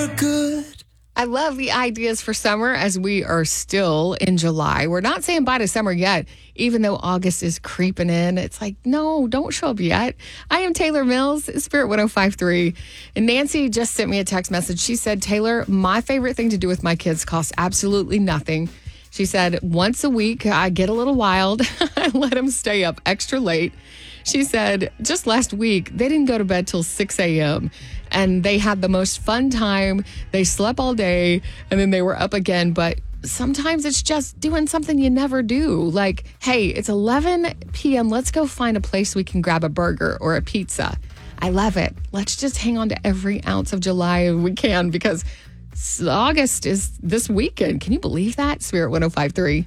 good. I love the ideas for summer as we are still in July. We're not saying bye to summer yet, even though August is creeping in. It's like, no, don't show up yet. I am Taylor Mills, Spirit 105.3. And Nancy just sent me a text message. She said, Taylor, my favorite thing to do with my kids costs absolutely nothing. She said, once a week, I get a little wild. I let them stay up extra late. She said, just last week, they didn't go to bed till 6 a.m. and they had the most fun time. They slept all day and then they were up again. But sometimes it's just doing something you never do. Like, hey, it's 11 p.m. Let's go find a place we can grab a burger or a pizza. I love it. Let's just hang on to every ounce of July we can because August is this weekend. Can you believe that? Spirit 105.3.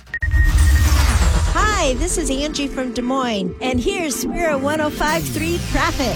Hi, this is Angie from Des Moines, and here's Spirit 105.3 traffic.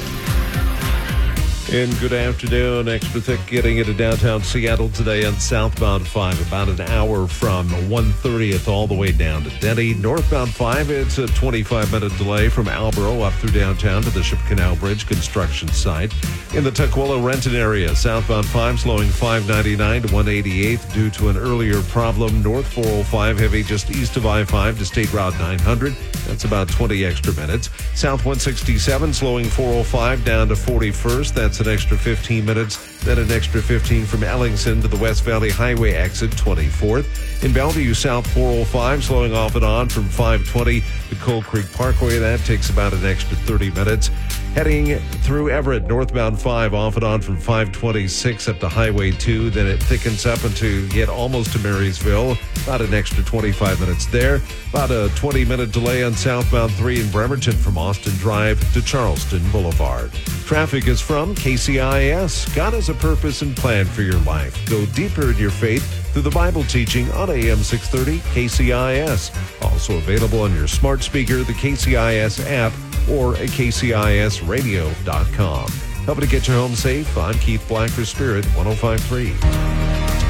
And good afternoon. Extra thick getting into downtown Seattle today on southbound 5, about an hour from 130th all the way down to Denny. Northbound 5, it's a 25-minute delay from Albro up through downtown to the Ship Canal Bridge construction site. In the Tukwila-Renton area, southbound 5 slowing 599 to 188th due to an earlier problem. North 405 heavy just east of I-5 to State Route 900. That's about 20 extra minutes. South 167 slowing 405 down to 41st. That's an extra 15 minutes. Then an extra 15 from Ellingson to the West Valley Highway exit 24th. In Bellevue, South 405 slowing off and on from 520 to Coal Creek Parkway. That takes about an extra 30 minutes. Heading through Everett, northbound 5 off and on from 526 up to Highway 2. Then it thickens up until you get almost to Marysville. About an extra 25 minutes there. About a 20-minute delay on southbound 3 in Bremerton from Austin Drive to Charleston Boulevard. Traffic is from KCIS. God has a purpose and plan for your life. Go deeper in your faith through the Bible teaching on AM 630 KCIS. Also available on your smart speaker, the KCIS app, or at KCISradio.com. Helping to get you home safe, I'm Keith Black for Spirit 105.3.